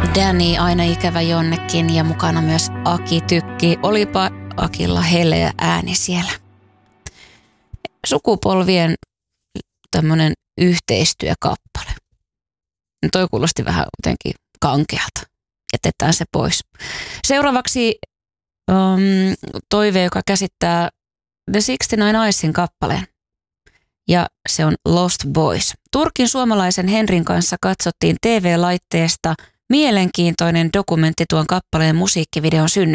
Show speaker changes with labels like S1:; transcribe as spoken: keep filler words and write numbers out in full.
S1: Danny, aina ikävä jonnekin, ja mukana myös Aki Tykki. Olipa Akilla heleä ääni siellä. Sukupolvien tämmönen yhteistyökappale. Toi kuulosti vähän jotenkin kankealta. Jätetään se pois. Seuraavaksi um, toive, joka käsittää The sixty-nine Eyesin kappaleen. Ja se on Lost Boys. Turkin suomalaisen Henrin kanssa katsottiin T V-laitteesta mielenkiintoinen dokumentti tuon kappaleen musiikkivideon synnystä.